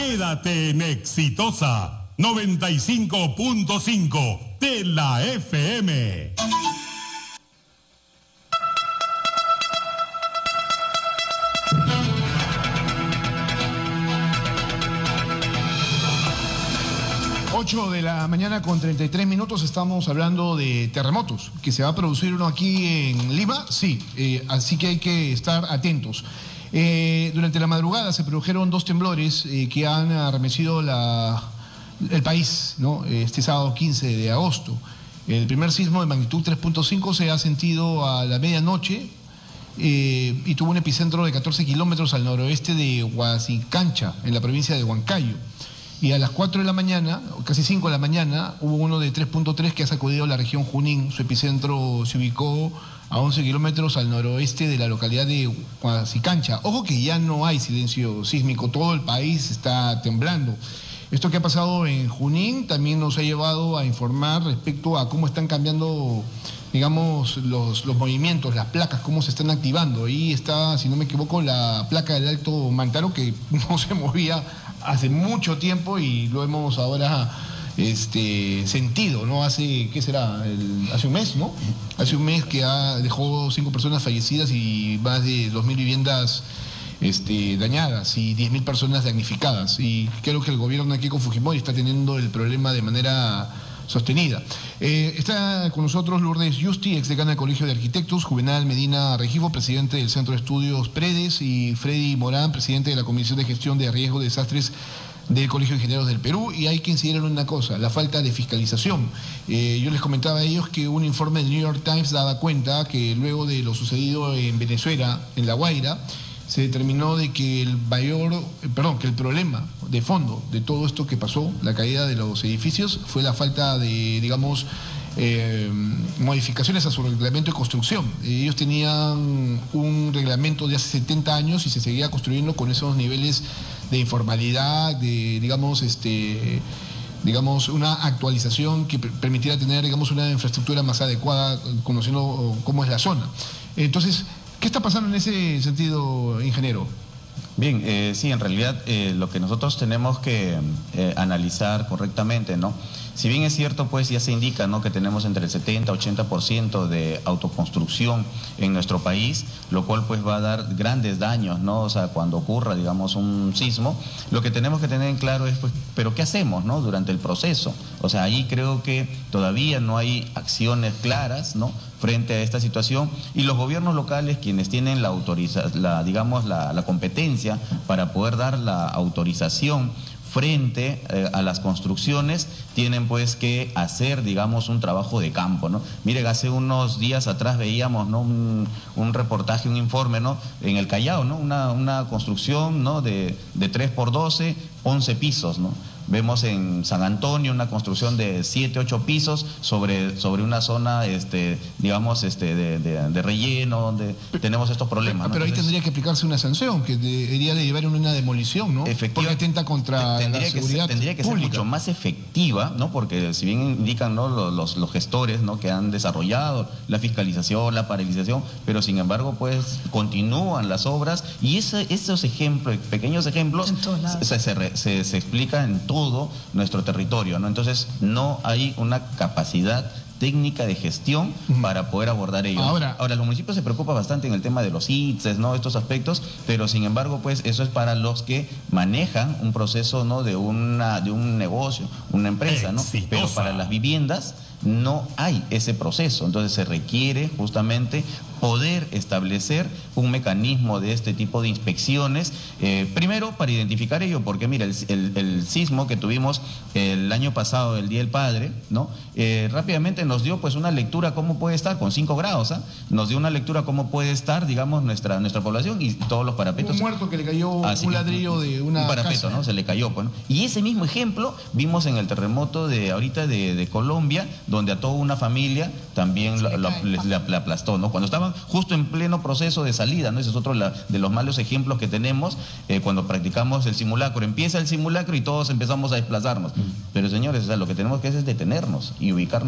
Quédate en Exitosa 95.5 de la FM. De la mañana con 33 minutos. Estamos hablando de terremotos, que se va a producir uno aquí en Lima, sí, así que hay que estar atentos. Durante la madrugada se produjeron 2 temblores que han arremecido el país, ¿no? Este sábado 15 de agosto. El primer sismo de magnitud 3.5 se ha sentido a la medianoche y tuvo un epicentro de 14 kilómetros al noroeste de Huasicancha, en la provincia de Huancayo. Y a las 4 de la mañana, casi 5 de la mañana, hubo uno de 3.3 que ha sacudido la región Junín. Su epicentro se ubicó a 11 kilómetros al noroeste de la localidad de Huasicancha. Ojo que ya no hay silencio sísmico, todo el país está temblando. Esto que ha pasado en Junín también nos ha llevado a informar respecto a cómo están cambiando, digamos, los movimientos, las placas, cómo se están activando. Ahí está, si no me equivoco, la placa del Alto Mantaro, que no se movía hace mucho tiempo y lo hemos ahora sentido, ¿no? Hace, ¿qué será? Hace un mes, ¿no? Hace un mes que dejó 5 personas fallecidas y más de 2.000 viviendas dañadas y 10.000 personas damnificadas. Y creo que el gobierno aquí con Fujimori está teniendo el problema de manera sostenida. Está con nosotros Lourdes Yusti, exdecana del Colegio de Arquitectos, Juvenal Medina Regifo, presidente del Centro de Estudios Predes, y Freddy Morán, presidente de la Comisión de Gestión de Riesgo de Desastres del Colegio de Ingenieros del Perú. Y hay que incidir en una cosa, la falta de fiscalización. Yo les comentaba a ellos que un informe del New York Times daba cuenta que luego de lo sucedido en Venezuela, en La Guaira, se determinó de que el problema de fondo de todo esto que pasó, la caída de los edificios, fue la falta de, digamos, modificaciones a su reglamento de construcción. Ellos tenían un reglamento de hace 70 años y se seguía construyendo con esos niveles de informalidad, de, digamos, una actualización que permitiera tener, digamos, una infraestructura más adecuada, conociendo cómo es la zona. Entonces, ¿qué está pasando en ese sentido, ingeniero? Bien, sí, en realidad lo que nosotros tenemos que analizar correctamente, ¿no? Si bien es cierto, pues ya se indica, ¿no?, que tenemos entre el 70-80% de autoconstrucción en nuestro país, lo cual pues va a dar grandes daños, ¿no? O sea, cuando ocurra, digamos, un sismo, lo que tenemos que tener en claro es, pues, ¿pero qué hacemos, no?, durante el proceso? O sea, ahí creo que todavía no hay acciones claras, ¿no?, frente a esta situación, y los gobiernos locales, quienes tienen la competencia para poder dar la autorización frente a las construcciones, tienen pues que hacer, digamos, un trabajo de campo, ¿no? Miren, hace unos días atrás veíamos, ¿no?, un reportaje, un informe, ¿no?, en el Callao, ¿no?, una construcción, ¿no?, de 3x12, 11 pisos, ¿no? Vemos en San Antonio una construcción de 7, 8 pisos sobre una zona, digamos, de relleno, donde tenemos estos problemas, ¿no? Pero ahí tendría que aplicarse una sanción, que debería de llevar una demolición, ¿no? Porque atenta contra la seguridad tendría que pública. ser mucho más efectiva, ¿no? Porque si bien indican, ¿no?, los gestores, ¿no?, que han desarrollado la fiscalización, la paralización, pero sin embargo, pues, continúan las obras, y esos ejemplos, pequeños ejemplos, se explican en todo nuestro territorio, ¿no? Entonces no hay una capacidad técnica de gestión para poder abordar ello. Ahora, los municipios se preocupan bastante en el tema de los ITSES, ¿no?, estos aspectos, pero sin embargo, pues, eso es para los que manejan un proceso, ¿no?, de un negocio, una empresa, ¿no? Pero para las viviendas no hay ese proceso. Entonces se requiere justamente poder establecer un mecanismo de este tipo de inspecciones, primero para identificar ello, porque mira, el sismo que tuvimos el año pasado, el Día del Padre, ¿no?, rápidamente nos dio pues una lectura cómo puede estar con 5 grados, ¿eh? Nos dio una lectura cómo puede estar, digamos, nuestra población, y todos los parapetos. Un muerto que le cayó un ladrillo de una un parapeto, casa, ¿no? Se le cayó, pues, ¿no? Y ese mismo ejemplo vimos en el terremoto de ahorita de Colombia, donde a toda una familia también la aplastó, ¿no? Cuando estaban justo en pleno proceso de salida, ¿no? Ese es otro de los malos ejemplos que tenemos cuando practicamos el simulacro. Empieza el simulacro y todos empezamos a desplazarnos. Pero señores, o sea, lo que tenemos que hacer es detenernos y ubicar nuestras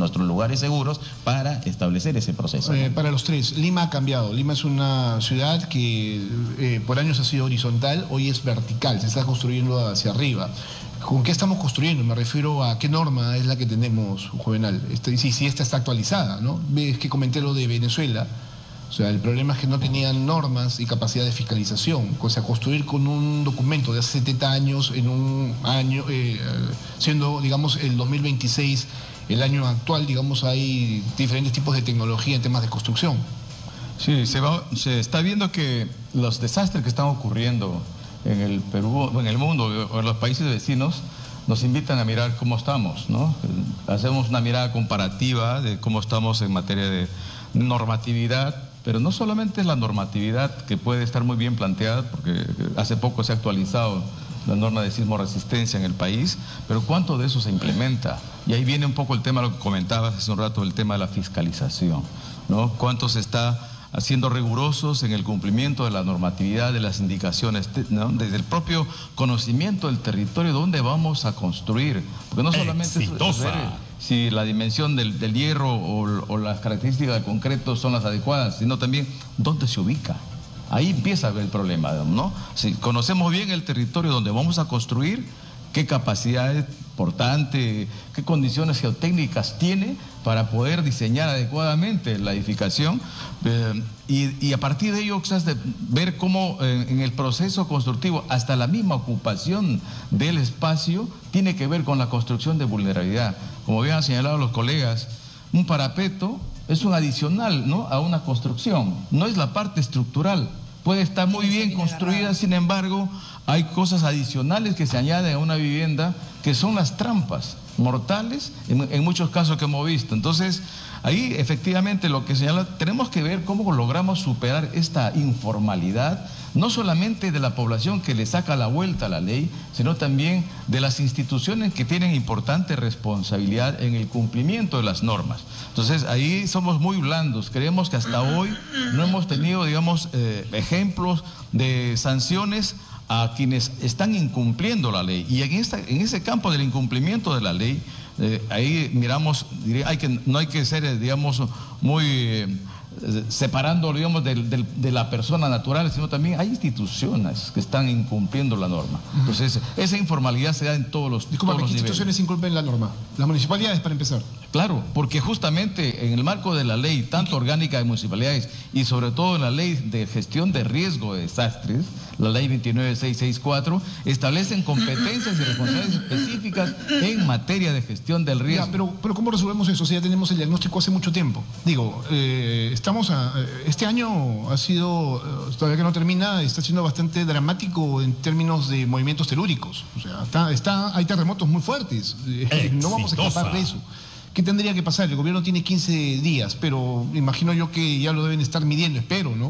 nuestros lugares seguros para establecer ese proceso. Para los tres, Lima ha cambiado. Lima es una ciudad que por años ha sido horizontal, hoy es vertical, se está construyendo hacia arriba. ¿Con qué estamos construyendo? Me refiero a qué norma es la que tenemos, Juvenal. Si esta está actualizada, ¿no? Ves que comenté lo de Venezuela. O sea, el problema es que no tenían normas y capacidad de fiscalización. O sea, construir con un documento de hace 70 años en un año, siendo, digamos, el 2026, el año actual, digamos, hay diferentes tipos de tecnología en temas de construcción. Sí, se está viendo que los desastres que están ocurriendo en el Perú, en el mundo o en los países vecinos, nos invitan a mirar cómo estamos, ¿no? Hacemos una mirada comparativa de cómo estamos en materia de normatividad, pero no solamente es la normatividad, que puede estar muy bien planteada, porque hace poco se ha actualizado la norma de sismo resistencia en el país, pero ¿cuánto de eso se implementa? Y ahí viene un poco el tema, lo que comentabas hace un rato, el tema de la fiscalización, ¿no? ¿Cuánto se está haciendo rigurosos en el cumplimiento de la normatividad, de las indicaciones, ¿no? Desde el propio conocimiento del territorio, dónde vamos a construir? Porque no solamente es ver si la dimensión del hierro o las características del concreto son las adecuadas, sino también dónde se ubica. Ahí empieza el problema, ¿no? Si conocemos bien el territorio donde vamos a construir, qué capacidad portante, qué condiciones geotécnicas tiene para poder diseñar adecuadamente la edificación, y a partir de ello quizás de ver cómo en el proceso constructivo hasta la misma ocupación del espacio tiene que ver con la construcción de vulnerabilidad. Como bien han señalado los colegas, un parapeto es un adicional, ¿no?, a una construcción, no es la parte estructural. Puede estar muy bien construida, sin embargo, hay cosas adicionales que se añaden a una vivienda, que son las trampas mortales, en muchos casos que hemos visto. Entonces, ahí efectivamente lo que señala, tenemos que ver cómo logramos superar esta informalidad, no solamente de la población que le saca la vuelta a la ley, sino también de las instituciones que tienen importante responsabilidad en el cumplimiento de las normas. Entonces, ahí somos muy blandos. Creemos que hasta hoy no hemos tenido, digamos, ejemplos de sanciones a quienes están incumpliendo la ley. Y en ese campo del incumplimiento de la ley, ahí miramos, no hay que ser, digamos, muy separando, digamos, de la persona natural, sino también hay instituciones que están incumpliendo la norma. Entonces, esa informalidad se da en todos los ¿qué instituciones incumplen la norma? Las municipalidades, para empezar. Claro, porque justamente en el marco de la ley, tanto orgánica de municipalidades y sobre todo en la ley de gestión de riesgo de desastres, la ley 29664, establecen competencias y responsabilidades específicas en materia de gestión del riesgo. Ya, pero ¿cómo resolvemos eso? O sea, ya tenemos el diagnóstico hace mucho tiempo. Digo, este año ha sido, todavía que no termina, está siendo bastante dramático en términos de movimientos telúricos. O sea, hay terremotos muy fuertes. No vamos a escapar de eso. ¿Qué tendría que pasar? El gobierno tiene 15 días, pero imagino yo que ya lo deben estar midiendo, espero, ¿no?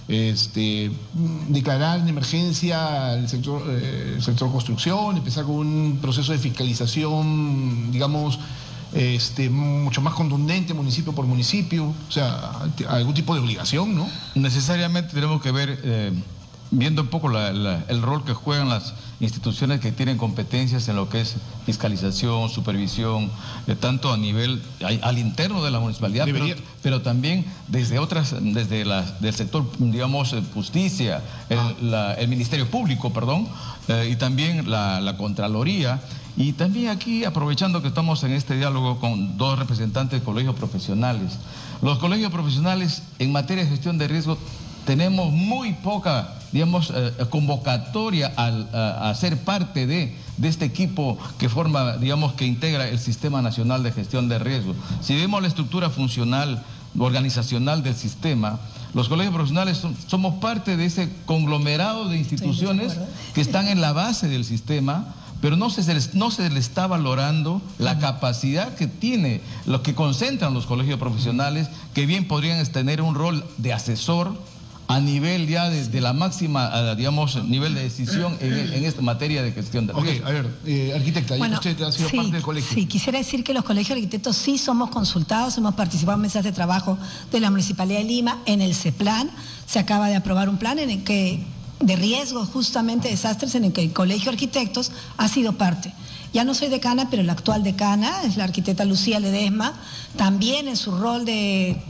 Declarar en emergencia el sector construcción, empezar con un proceso de fiscalización, digamos, mucho más contundente, municipio por municipio, o sea, algún tipo de obligación, ¿no? Necesariamente tenemos que ver, viendo un poco el rol que juegan las instituciones que tienen competencias en lo que es fiscalización, supervisión, tanto a nivel, al interno de la municipalidad, pero también desde del sector, digamos, justicia, el Ministerio Público, perdón, y también la Contraloría. Y también aquí, aprovechando que estamos en este diálogo con dos representantes de colegios profesionales, los colegios profesionales en materia de gestión de riesgo tenemos muy poca, digamos, convocatoria a ser parte de este equipo que forma, digamos, que integra el Sistema Nacional de Gestión de Riesgo. Si vemos la estructura funcional, organizacional del sistema, los colegios profesionales somos parte de ese conglomerado de instituciones que están en la base del sistema, pero no se le está valorando la capacidad que tiene, lo que concentran los colegios profesionales, que bien podrían tener un rol de asesor a nivel ya de la máxima, digamos, nivel de decisión en esta materia de gestión de riesgo. Ok, a ver, arquitecta, ya usted ha sido parte del colegio. Sí, quisiera decir que los colegios de arquitectos sí somos consultados, hemos participado en mesas de trabajo de la Municipalidad de Lima, en el CEPLAN, se acaba de aprobar un plan en el que de riesgo justamente de desastres en el que el Colegio de Arquitectos ha sido parte. Ya no soy decana, pero la actual decana es la arquitecta Lucía Ledesma, también en su rol de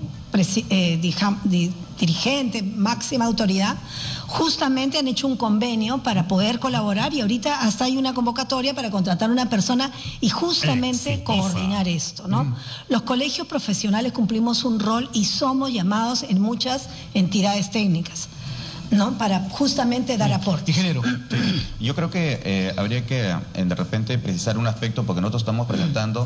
dirigente, máxima autoridad, justamente han hecho un convenio para poder colaborar y ahorita hasta hay una convocatoria para contratar una persona y justamente Exitosa. coordinar esto, ¿no? Los colegios profesionales cumplimos un rol y somos llamados en muchas entidades técnicas, ¿no? Para justamente dar aporte. Ingeniero. Yo creo que habría que de repente precisar un aspecto porque nosotros estamos presentando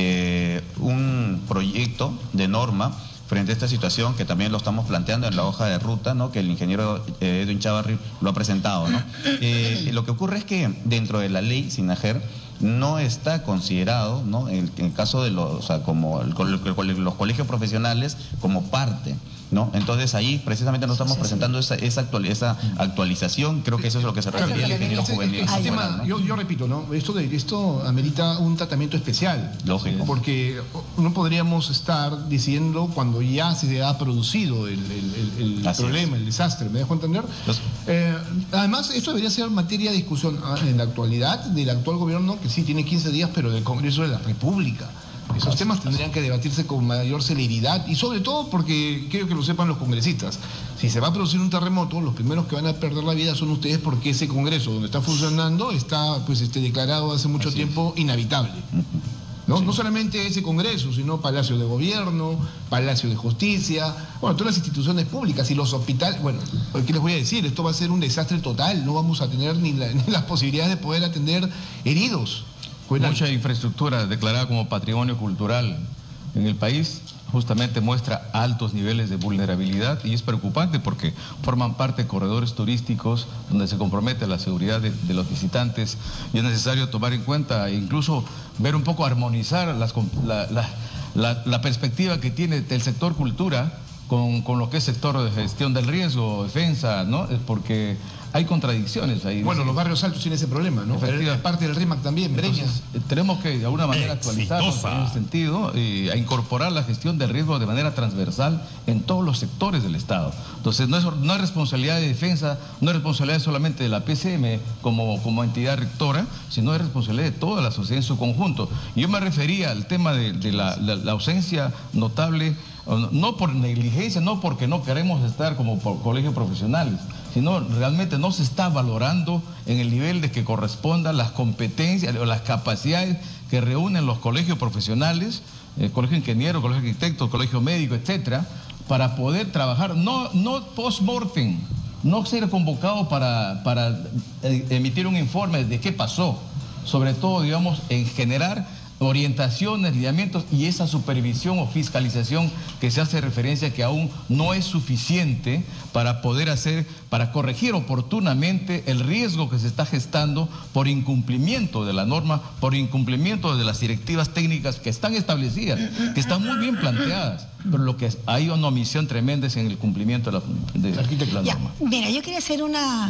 un proyecto de norma frente a esta situación que también lo estamos planteando en la hoja de ruta, ¿no? Que el ingeniero Edwin Chávarri lo ha presentado, ¿no? Lo que ocurre es que dentro de la ley SINAGER no está considerado, ¿no? En el caso de los colegios profesionales como parte, ¿no? Entonces ahí precisamente nos estamos presentando esa actualización. Creo que eso es lo que se refería el ingeniero Juvenil. ¿No? Yo repito, ¿no? Esto amerita un tratamiento especial. Lógico. Porque no podríamos estar diciendo cuando ya se ha producido el problema, el desastre, ¿me dejo entender? Además, esto debería ser materia de discusión en la actualidad del actual gobierno, que sí tiene 15 días, pero del Congreso de la República. Esos temas tendrían que debatirse con mayor celeridad y sobre todo porque quiero que lo sepan los congresistas. Si se va a producir un terremoto, los primeros que van a perder la vida son ustedes porque ese Congreso donde está funcionando está declarado hace mucho tiempo inhabitable. No solamente ese Congreso, sino Palacio de Gobierno, Palacio de Justicia, bueno, todas las instituciones públicas y los hospitales. Bueno, ¿qué les voy a decir? Esto va a ser un desastre total, no vamos a tener ni las posibilidades de poder atender heridos. Mucha infraestructura declarada como patrimonio cultural en el país justamente muestra altos niveles de vulnerabilidad y es preocupante porque forman parte de corredores turísticos donde se compromete la seguridad de los visitantes y es necesario tomar en cuenta e incluso ver un poco, armonizar la perspectiva que tiene el sector cultura con lo que es sector de gestión del riesgo, defensa, ¿no? Es porque hay contradicciones ahí. Bueno, los barrios altos tienen ese problema, ¿no? Parte del RIMAC también, Breñas. Tenemos que de alguna manera actualizarnos en ese sentido a incorporar la gestión del riesgo de manera transversal en todos los sectores del Estado. Entonces no es responsabilidad de defensa, no es responsabilidad solamente de la PCM como entidad rectora, sino es responsabilidad de toda la sociedad en su conjunto. Yo me refería al tema de la ausencia notable, no por negligencia, no porque no queremos estar como colegios profesionales, sino realmente no se está valorando en el nivel de que correspondan las competencias o las capacidades que reúnen los colegios profesionales, el colegio ingeniero, colegio arquitecto, colegio médico, etcétera, para poder trabajar, no post-mortem, no ser convocado para emitir un informe de qué pasó, sobre todo, digamos, en generar orientaciones, lineamientos y esa supervisión o fiscalización que se hace referencia que aún no es suficiente para poder para corregir oportunamente el riesgo que se está gestando por incumplimiento de la norma, por incumplimiento de las directivas técnicas que están establecidas, que están muy bien planteadas, pero lo que hay una omisión tremenda es en el cumplimiento de la norma. Mira, yo quería hacer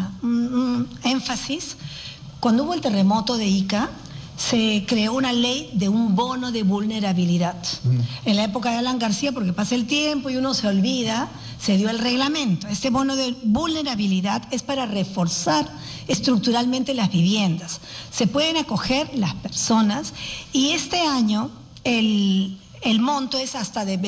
un énfasis. Cuando hubo el terremoto de Ica, se creó una ley de un bono de vulnerabilidad. En la época de Alan García, porque pasa el tiempo y uno se olvida, se dio el reglamento. Este bono de vulnerabilidad es para reforzar estructuralmente las viviendas. Se pueden acoger las personas y este año el monto es hasta de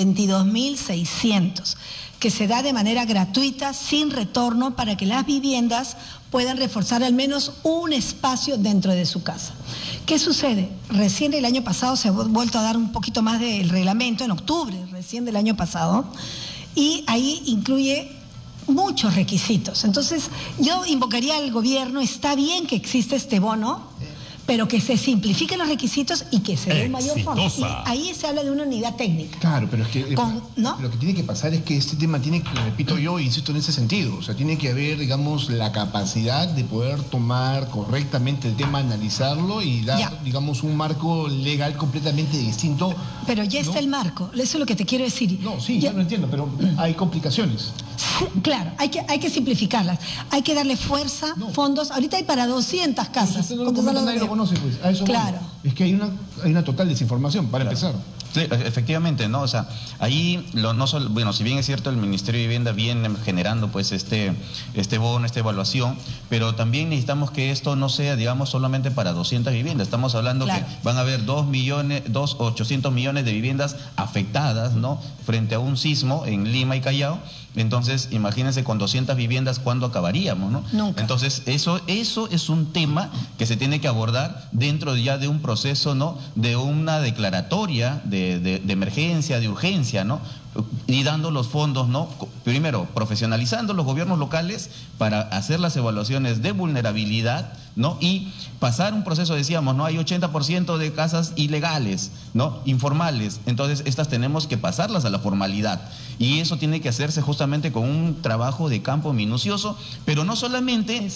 22.600, que se da de manera gratuita, sin retorno, para que las viviendas puedan reforzar al menos un espacio dentro de su casa. ¿Qué sucede? Recién el año pasado se ha vuelto a dar un poquito más del reglamento, en octubre, recién del año pasado, y ahí incluye muchos requisitos. Entonces, yo invocaría al gobierno, está bien que existe este bono, pero que se simplifiquen los requisitos y que se dé un mayor fondo. Y ahí se habla de una unidad técnica. Claro, pero es que lo que tiene que pasar es que este tema tiene que, repito yo, insisto en ese sentido, o sea, tiene que haber, digamos, la capacidad de poder tomar correctamente el tema, analizarlo y dar, digamos, un marco legal completamente distinto. Pero ya está el marco, eso es lo que te quiero decir. No, sí, ya lo entiendo, pero hay complicaciones. Sí, claro, hay que simplificarlas, hay que darle fuerza, fondos. Ahorita hay para 200 casas. Nadie lo conoce, pues, a eso claro. voy. Es que hay una total desinformación, para empezar. Sí, efectivamente, ¿no? O sea, ahí, no solo, bueno, si bien es cierto, el Ministerio de Vivienda viene generando pues este bono, esta evaluación, pero también necesitamos que esto no sea, digamos, solamente para 200 viviendas. Estamos hablando que van a haber 2.800 millones de viviendas afectadas, ¿no? Frente a un sismo en Lima y Callao. Entonces, imagínense con 200 viviendas, ¿cuándo acabaríamos, no? Nunca. Entonces, eso es un tema que se tiene que abordar dentro ya de un proceso, ¿no? De una declaratoria de emergencia, de urgencia, ¿no? Y dando los fondos, ¿no? Primero, profesionalizando los gobiernos locales para hacer las evaluaciones de vulnerabilidad, ¿no? Y pasar un proceso, decíamos, ¿no? Hay 80% de casas ilegales, ¿no? Informales. Entonces, estas tenemos que pasarlas a la formalidad. Y eso tiene que hacerse justamente con un trabajo de campo minucioso, pero no solamente,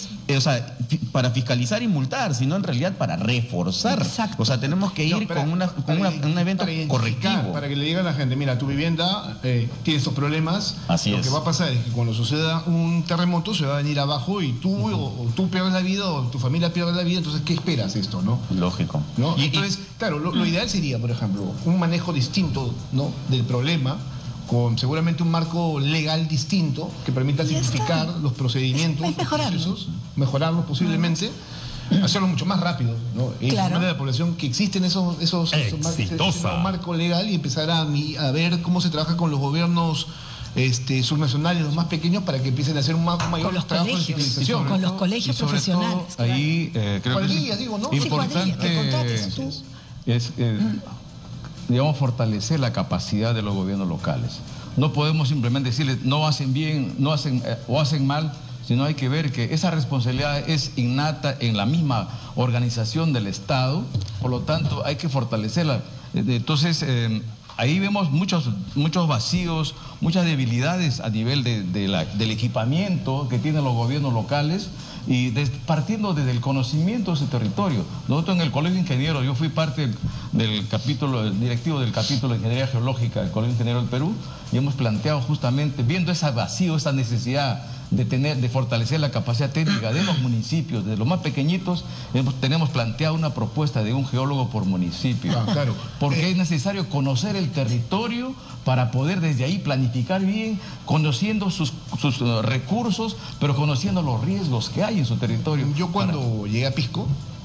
para fiscalizar y multar, sino en realidad para reforzar. Exacto. O sea, tenemos que ir con un evento correctivo. Para que le diga a la gente, mira, tu vivienda tiene estos problemas. Así Lo es. que va a pasar es que cuando suceda un terremoto se va a venir abajo y tú o tú pierdes la vida o tu familia pierde la vida. Entonces, ¿qué esperas esto, no? Lógico. ¿No? Entonces, claro, lo ideal sería, por ejemplo, un manejo distinto, ¿no? Del problema, con seguramente un marco legal distinto que permita Ya simplificar está. los procedimientos, Es mejorarlo. los procesos, mejorarlos posiblemente, hacerlo mucho más rápido, ¿no? Claro. Informar a la población que existen ese Exitosa. marco legal y empezar a ver cómo se trabaja con los gobiernos subnacionales, los más pequeños, para que empiecen a hacer un mayor Con los trabajo de colegios, fiscalización. con los colegios Y sobre todo, profesionales. ahí creo que Cuadrillas, es digo, ¿no? Sí, cuadrillas, que contrates tú. es, digamos, fortalecer la capacidad de los gobiernos locales. No podemos simplemente decirles no hacen bien, no hacen o hacen mal, sino hay que ver que esa responsabilidad es innata en la misma organización del Estado, por lo tanto hay que fortalecerla. Entonces, ahí vemos muchos vacíos, muchas debilidades a nivel del equipamiento que tienen los gobiernos locales y partiendo desde el conocimiento de ese territorio. Nosotros en el Colegio de Ingenieros, yo fui parte del directivo del capítulo de Ingeniería Geológica del Colegio de Ingenieros del Perú y hemos planteado justamente, viendo ese vacío, esa necesidad de fortalecer la capacidad técnica de los municipios, de los más pequeñitos, tenemos planteado una propuesta de un geólogo por municipio. Claro. Porque es necesario conocer el territorio para poder desde ahí planificar bien, conociendo sus recursos, pero conociendo los riesgos que hay en su territorio. Yo cuando llegué a Pisco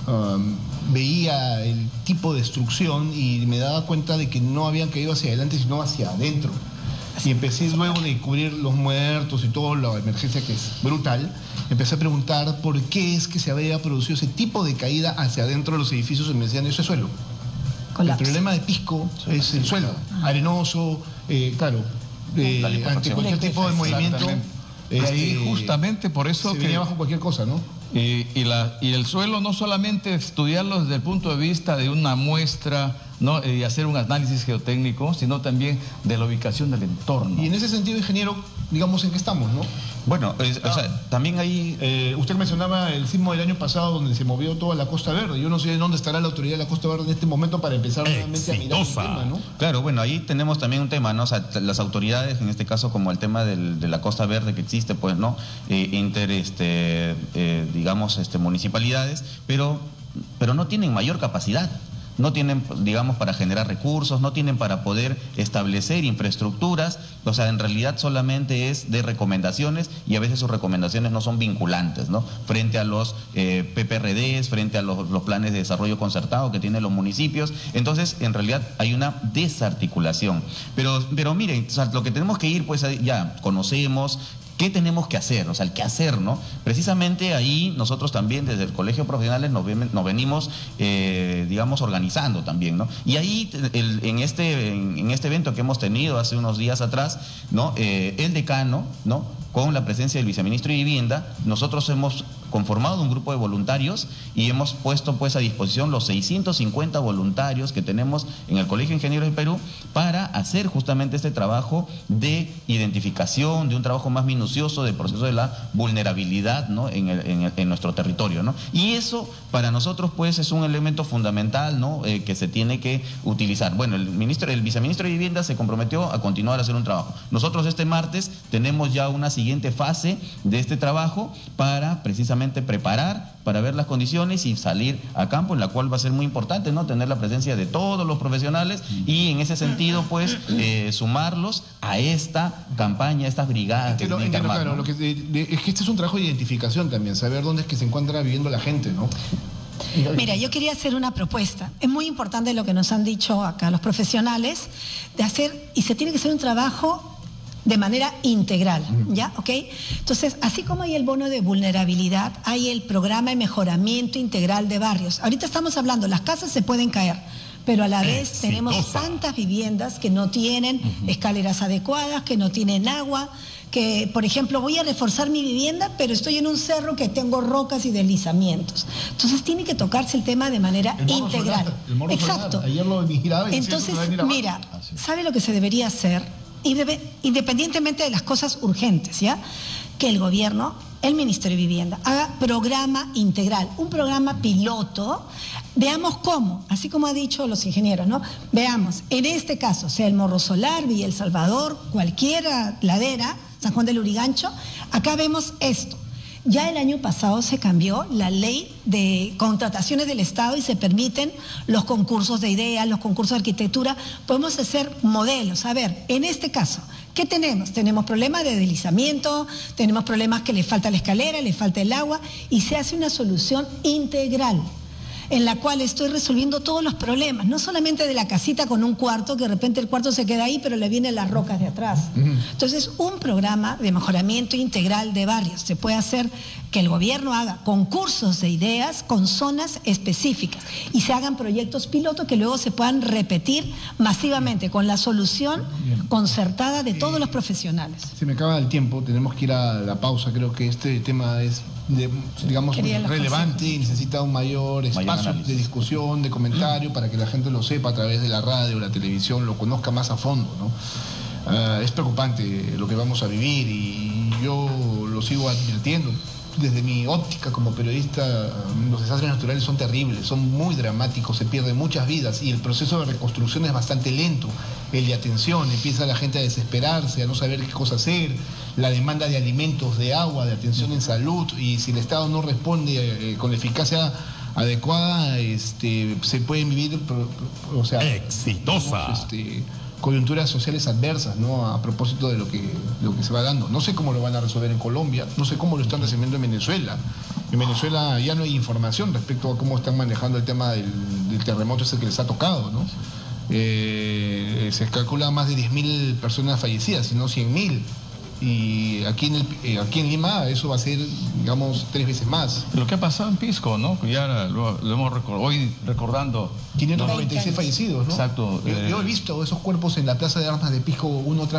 veía el tipo de destrucción y me daba cuenta de que no habían caído hacia adelante, sino hacia adentro. Y empecé luego de descubrir los muertos y toda la emergencia que es brutal, empecé a preguntar por qué es que se había producido ese tipo de caída hacia adentro de los edificios y me decían, eso es suelo. Colapso. El problema de Pisco es el suelo, arenoso, claro, ante cualquier tipo de movimiento. Exactamente. Y ahí justamente por eso se venía bajo cualquier cosa, ¿no? Y el suelo no solamente estudiarlo desde el punto de vista de una muestra, ¿no? Y hacer un análisis geotécnico, sino también de la ubicación del entorno. Y en ese sentido, ingeniero, digamos en qué estamos, ¿no? Bueno, o sea, también hay... Usted mencionaba el sismo del año pasado donde se movió toda la Costa Verde. Yo no sé dónde estará la autoridad de la Costa Verde en este momento para empezar nuevamente a mirar el Exitosa. tema, ¿no? Claro, bueno, ahí tenemos también un tema, ¿no? O sea, las autoridades, en este caso como el tema de la Costa Verde que existe, pues, ¿no? Digamos, municipalidades, pero no tienen mayor capacidad. No tienen, digamos, para generar recursos, no tienen para poder establecer infraestructuras, o sea, en realidad solamente es de recomendaciones y a veces sus recomendaciones no son vinculantes, ¿no? Frente a los PPRDs, frente a los planes de desarrollo concertado que tienen los municipios, entonces en realidad hay una desarticulación. Pero miren, o sea, lo que tenemos que ir, pues ya conocemos. ¿Qué tenemos que hacer? O sea, el qué hacer, ¿no? Precisamente ahí nosotros también desde el Colegio Profesionales nos venimos, digamos, organizando también, ¿no? Y ahí en este evento que hemos tenido hace unos días atrás, ¿no? El decano, ¿no? Con la presencia del viceministro de Vivienda, nosotros hemos conformado un grupo de voluntarios y hemos puesto pues a disposición los 650 voluntarios que tenemos en el Colegio de Ingenieros del Perú para hacer justamente este trabajo de identificación, de un trabajo más minucioso del proceso de la vulnerabilidad, ¿no? en nuestro territorio, ¿no? Y eso para nosotros pues es un elemento fundamental, ¿no? Que se tiene que utilizar. Bueno, el viceministro de Vivienda se comprometió a continuar a hacer un trabajo. Nosotros este martes tenemos ya una siguiente fase de este trabajo para precisamente adecuadamente preparar para ver las condiciones y salir a campo, en la cual va a ser muy importante, ¿no?, tener la presencia de todos los profesionales y en ese sentido, pues, sumarlos a esta campaña, a estas brigadas que tienen que armar, claro, ¿no? es que este es un trabajo de identificación también, saber dónde es que se encuentra viviendo la gente, ¿no? Mira, yo quería hacer una propuesta. Es muy importante lo que nos han dicho acá los profesionales, de hacer, y se tiene que hacer un trabajo de manera integral, ¿ya? ¿Ok? Entonces, así como hay el bono de vulnerabilidad, hay el programa de mejoramiento integral de barrios. Ahorita estamos hablando, las casas se pueden caer, pero a la vez tenemos tantas viviendas que no tienen escaleras adecuadas, que no tienen agua, que, por ejemplo, voy a reforzar mi vivienda, pero estoy en un cerro que tengo rocas y deslizamientos. Entonces tiene que tocarse el tema de manera integral. Exacto. Ayer lo vigilaba y entonces, mira, ¿sabe lo que se debería hacer? Independientemente de las cosas urgentes, ¿ya? Que el gobierno, el Ministerio de Vivienda, haga programa integral, un programa piloto. Veamos cómo, así como ha dicho los ingenieros, ¿no? Veamos, en este caso, sea el Morro Solar, Villa El Salvador, cualquier ladera, San Juan del Lurigancho, acá vemos esto. Ya el año pasado se cambió la ley de contrataciones del Estado y se permiten los concursos de ideas, los concursos de arquitectura. Podemos hacer modelos. A ver, en este caso, ¿qué tenemos? Tenemos problemas de deslizamiento, tenemos problemas que le falta la escalera, le falta el agua, y se hace una solución integral en la cual estoy resolviendo todos los problemas, no solamente de la casita con un cuarto, que de repente el cuarto se queda ahí, pero le vienen las rocas de atrás. Entonces, un programa de mejoramiento integral de barrios. Se puede hacer que el gobierno haga concursos de ideas con zonas específicas y se hagan proyectos pilotos que luego se puedan repetir masivamente con la solución concertada de todos los profesionales. Se me acaba el tiempo, tenemos que ir a la pausa. Creo que este tema es, digamos, relevante y necesita un mayor espacio de discusión, de comentario, para que la gente lo sepa a través de la radio, la televisión, lo conozca más a fondo, ¿no? Es preocupante lo que vamos a vivir y yo lo sigo advirtiendo. Desde mi óptica como periodista, los desastres naturales son terribles, son muy dramáticos, se pierden muchas vidas y el proceso de reconstrucción es bastante lento. El de atención, empieza la gente a desesperarse, a no saber qué cosa hacer, la demanda de alimentos, de agua, de atención en salud, y si el Estado no responde con la eficacia adecuada, se pueden vivir, o sea, exitosa. Coyunturas sociales adversas, ¿no? A propósito de lo que se va dando. No sé cómo lo van a resolver en Colombia, no sé cómo lo están resolviendo en Venezuela. En Venezuela ya no hay información respecto a cómo están manejando el tema del terremoto ese que les ha tocado, ¿no? Se calcula más de 10.000 personas fallecidas, si no 100.000. Y aquí en Lima eso va a ser, digamos, 3 veces más. Lo que ha pasado en Pisco, ¿no? Ya lo hemos hoy recordando. 596 fallecidos, ¿no? Exacto. Yo he visto esos cuerpos en la Plaza de Armas de Pisco uno tras